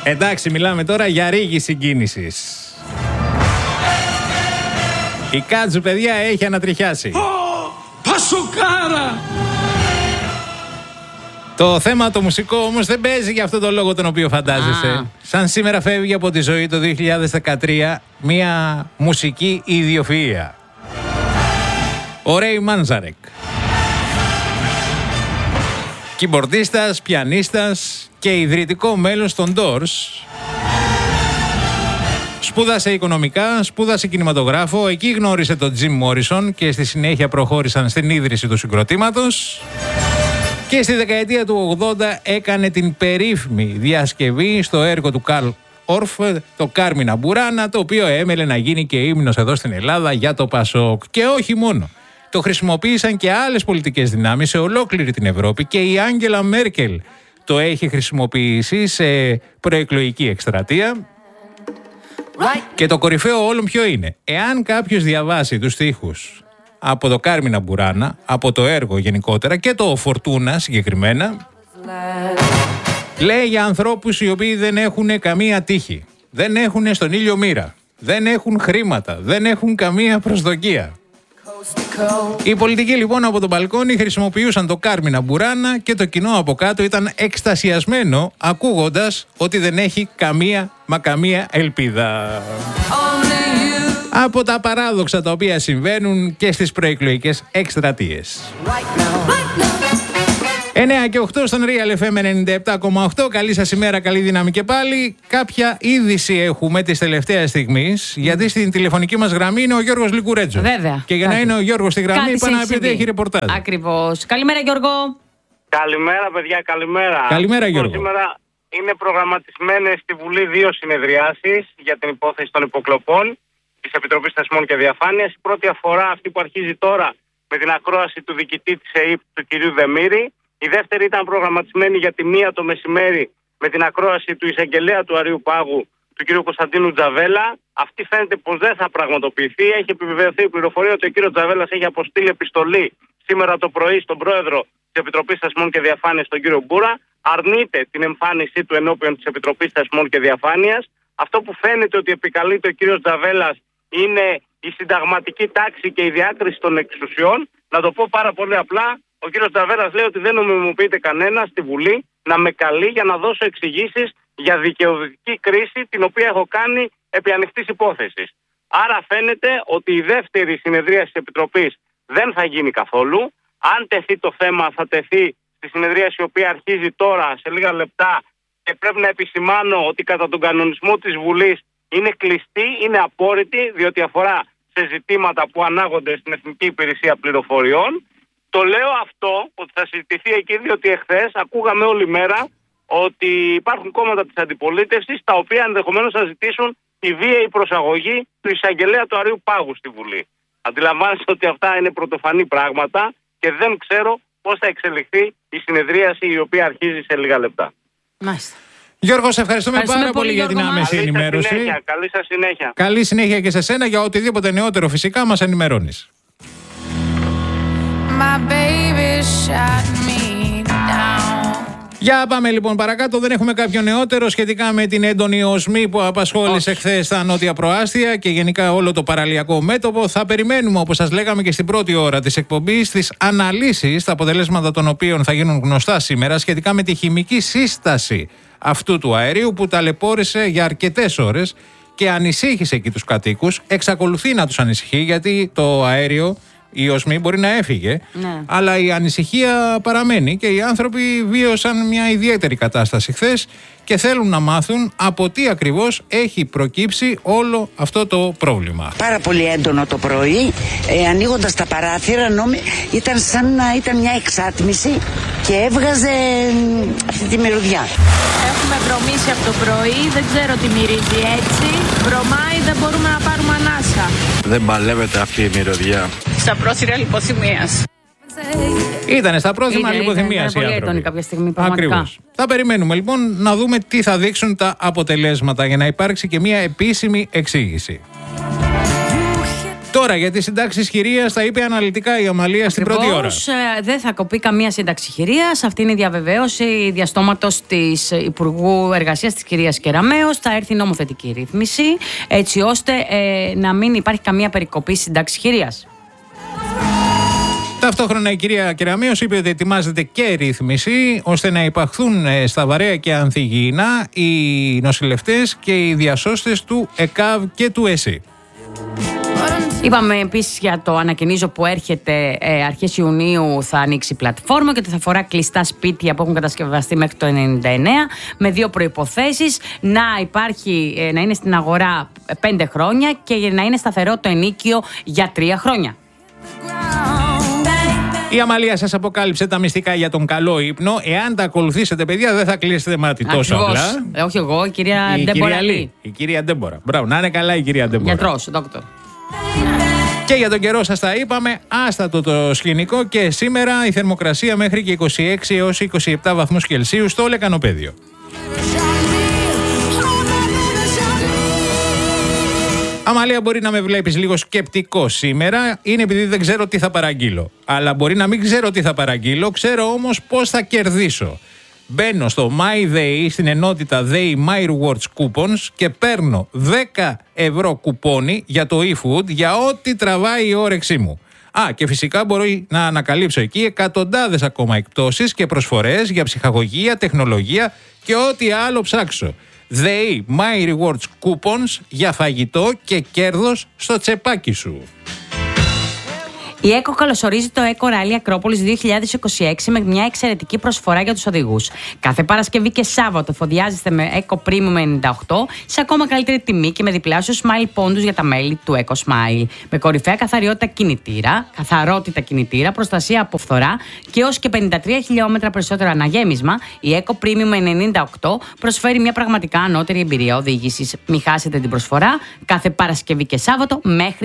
Εντάξει, μιλάμε τώρα για ρίγη συγκίνησης. Η Κάτζου, παιδιά, έχει ανατριχιάσει. Πασοκάρα! Το θέμα το μουσικό όμως δεν παίζει για αυτό το λόγο τον οποίο φαντάζεσαι. Σαν σήμερα φεύγει από τη ζωή το 2013 μια μουσική ιδιοφυΐα. Ο Ρέι Μάνζαρεκ. Κιμπορδίστας, πιανίστας και ιδρυτικό μέλος των Doors. Σπούδασε οικονομικά, σπούδασε κινηματογράφο, εκεί γνώρισε τον Τζιμ Μόρισον και στη συνέχεια προχώρησαν στην ίδρυση του συγκροτήματος. Και στη δεκαετία του 80 έκανε την περίφημη διασκευή στο έργο του Καρλ Όρφ, το Κάρμινα Μπουράνα, το οποίο έμελε να γίνει και ύμνος εδώ στην Ελλάδα για το Πασόκ. Και όχι μόνο. Το χρησιμοποίησαν και άλλες πολιτικές δυνάμεις σε ολόκληρη την Ευρώπη και η Άγγελα Μέρκελ το έχει χρησιμοποιήσει σε προεκλογική εκστρατεία. Και το κορυφαίο όλων ποιο είναι? Εάν κάποιος διαβάσει τους στίχους από το Κάρμινα Μπουράνα, από το έργο γενικότερα και το Φορτούνα συγκεκριμένα, λέει για ανθρώπους οι οποίοι δεν έχουν καμία τύχη, δεν έχουν στον ήλιο μοίρα, δεν έχουν χρήματα, δεν έχουν καμία προσδοκία. Οι πολιτικοί λοιπόν από το μπαλκόνι χρησιμοποιούσαν το Κάρμινα Μπουράνα και το κοινό από κάτω ήταν εκστασιασμένο ακούγοντας ότι δεν έχει καμία ελπίδα. Από τα παράδοξα τα οποία συμβαίνουν και στις προεκλογικές εκστρατείες. 9 και 8 στον Real FM 97,8. Καλή σας ημέρα, καλή δύναμη και πάλι. Κάποια είδηση έχουμε της τελευταίας στιγμής, γιατί στην τηλεφωνική μας γραμμή είναι ο Γιώργος Λικουρέτζος. Βέβαια. Και για να είναι ο Γιώργος στη γραμμή, είπα να πει ότι έχει ρεπορτάζ. Ακριβώς. Καλημέρα, Γιώργο. Καλημέρα, παιδιά, καλημέρα. Καλημέρα, Γιώργο. Σήμερα είναι προγραμματισμένες στη Βουλή 2 συνεδριάσεις για την υπόθεση των υποκλοπών της Επιτροπής Θεσμών και Διαφάνειας. Η πρώτη αφορά αυτή που αρχίζει τώρα με την ακρόαση του διοικητή της ΕΥΠ, του κυρίου Δεμήρη. Η δεύτερη ήταν προγραμματισμένη για τη 1 το μεσημέρι με την ακρόαση του εισαγγελέα του Αριού Πάγου, του κ. Κωνσταντίνου Τζαβέλα. Αυτή φαίνεται πως δεν θα πραγματοποιηθεί. Έχει επιβεβαιωθεί η πληροφορία ότι ο κ. Τζαβέλας έχει αποστείλει επιστολή σήμερα το πρωί στον πρόεδρο της Επιτροπής Θεσμών και Διαφάνειας, τον κ. Μπούρα. Αρνείται την εμφάνισή του ενώπιον της Επιτροπής Θεσμών και Διαφάνειας. Αυτό που φαίνεται ότι επικαλείται ο κ. Τζαβέλας είναι η συνταγματική τάξη και η διάκριση των εξουσιών. Να το πω πάρα πολύ απλά. Ο κύριος Τζαβέλας λέει ότι δεν νομιμοποιείται κανένα στη Βουλή να με καλεί για να δώσω εξηγήσεις για δικαιοδοτική κρίση την οποία έχω κάνει επί ανοιχτής υπόθεσης. Άρα φαίνεται ότι η δεύτερη συνεδρία της Επιτροπής δεν θα γίνει καθόλου. Αν τεθεί το θέμα θα τεθεί στη συνεδρίαση η οποία αρχίζει τώρα σε λίγα λεπτά και πρέπει να επισημάνω ότι κατά τον κανονισμό της Βουλής είναι κλειστή, είναι απόρριτη διότι αφορά σε ζητήματα που ανάγονται στην Εθνική Υπηρεσία Πληροφοριών. Το λέω αυτό ότι θα συζητηθεί εκεί διότι εχθές ακούγαμε όλη μέρα ότι υπάρχουν κόμματα της αντιπολίτευσης τα οποία ενδεχομένως θα ζητήσουν τη βίαιη προσαγωγή του εισαγγελέα του Αριού Πάγου στη Βουλή. Αντιλαμβάνεστε ότι αυτά είναι πρωτοφανή πράγματα και δεν ξέρω πώς θα εξελιχθεί η συνεδρίαση η οποία αρχίζει σε λίγα λεπτά. Μάλιστα. Γιώργο, σε ευχαριστούμε πάρα πολύ για την άμεση ενημέρωση. Καλή σας συνέχεια. Καλή συνέχεια και σε σένα. Για οτιδήποτε νεότερο φυσικά μας ενημερώνεις. Για πάμε λοιπόν παρακάτω. Δεν έχουμε κάποιο νεότερο σχετικά με την έντονη οσμή που απασχόλησε χθες τα νότια προάστια και γενικά όλο το παραλιακό μέτωπο. Θα περιμένουμε, όπως σας λέγαμε και στην πρώτη ώρα της εκπομπής, τις αναλύσεις, τα αποτελέσματα των οποίων θα γίνουν γνωστά σήμερα σχετικά με τη χημική σύσταση αυτού του αερίου που ταλαιπώρησε για αρκετές ώρες και ανησύχησε εκεί τους κατοίκους. Εξακολουθεί να τους ανησυχεί γιατί το αέριο, η οσμή μπορεί να έφυγε, αλλά η ανησυχία παραμένει και οι άνθρωποι βίωσαν μια ιδιαίτερη κατάσταση χθες και θέλουν να μάθουν από τι ακριβώς έχει προκύψει όλο αυτό το πρόβλημα. Πάρα πολύ έντονο το πρωί, ανοίγοντας τα παράθυρα, ήταν σαν να ήταν μια εξάτμιση και έβγαζε αυτή τη μυρωδιά. Έχουμε βρωμίσει από το πρωί, δεν ξέρω τι μυρίζει έτσι. Βρωμάει, δεν μπορούμε να πάρουμε ανάσα. Δεν παλεύεται αυτή η μυρωδιά. Στα πρόθυρα λιποθυμίας. Ήτανε στα πρόθυμα λιποθυμίας οι άνθρωποι. Κάποια στιγμή, πραγματικά. Ακριβώς. Θα περιμένουμε λοιπόν να δούμε τι θα δείξουν τα αποτελέσματα για να υπάρξει και μια επίσημη εξήγηση. Τώρα για τις συντάξεις χειρίας τα είπε αναλυτικά η Αμαλία στην πρώτη ώρα. Δεν θα κοπεί καμία σύνταξη χειρίας. Αυτή είναι η διαβεβαίωση διαστόματος της Υπουργού Εργασίας της κυρίας Κεραμέως. Θα έρθει νομοθετική ρύθμιση έτσι ώστε να μην υπάρχει καμία περικοπή σύνταξης χειρίας. Ταυτόχρονα η κυρία Κεραμέως είπε ότι ετοιμάζεται και ρύθμιση ώστε να υπαχθούν στα βαρέα και ανθυγιεινά οι νοσηλευτές και οι διασώστες του ΕΚΑΒ και του ΕΣΥ. Είπαμε επίσης για το ανακοινίζω που έρχεται αρχές Ιουνίου θα ανοίξει πλατφόρμα και ότι θα αφορά κλειστά σπίτια που έχουν κατασκευαστεί μέχρι το 1999 με δύο προϋποθέσεις: να είναι στην αγορά 5 χρόνια και να είναι σταθερό το ενοίκιο για 3 χρόνια. Η Αμαλία σας αποκάλυψε τα μυστικά για τον καλό ύπνο. Εάν τα ακολουθήσετε, παιδιά, δεν θα κλείσετε μάτι τόσο απλά. Όχι εγώ, η κυρία Ντέμπορα Λί. Η κυρία Ντέμπορα. Μπράβο, να είναι καλά η κυρία Ντέμπορα. Γιατρός, δόκτωρ. Και για τον καιρό σας τα είπαμε, άστατο το σκηνικό και σήμερα η θερμοκρασία μέχρι και 26 έως 27 βαθμούς Κελσίου στο Λεκανοπέδιο. Αμαλία, μπορεί να με βλέπεις λίγο σκεπτικό σήμερα, είναι επειδή δεν ξέρω τι θα παραγγείλω. Αλλά μπορεί να μην ξέρω τι θα παραγγείλω, ξέρω όμως πώς θα κερδίσω. Μπαίνω στο My Day, στην ενότητα Day My Rewards Coupons και παίρνω 10 ευρώ κουπόνι για το eFood για ό,τι τραβάει η όρεξή μου. Και φυσικά μπορεί να ανακαλύψω εκεί εκατοντάδες ακόμα εκπτώσεις και προσφορές για ψυχαγωγία, τεχνολογία και ό,τι άλλο ψάξω. Day My Rewards Coupons για φαγητό και κέρδος στο τσεπάκι σου. Η ΕΚΟ καλωσορίζει το ΕΚΟ Rally Ακρόπολης 2026 με μια εξαιρετική προσφορά για τους οδηγούς. Κάθε Παρασκευή και Σάββατο εφοδιάζεστε με ΕΚΟ Premium 98 σε ακόμα καλύτερη τιμή και με διπλάσιο Smile πόντους για τα μέλη του ΕΚΟ Smile. Με κορυφαία καθαρότητα κινητήρα, προστασία από φθορά και έως και 53 χιλιόμετρα περισσότερο αναγέμισμα, η ΕΚΟ Premium 98 προσφέρει μια πραγματικά ανώτερη εμπειρία οδήγησης. Μην χάσετε την προσφορά κάθε Παρασκευή και Σάββατο μέχρι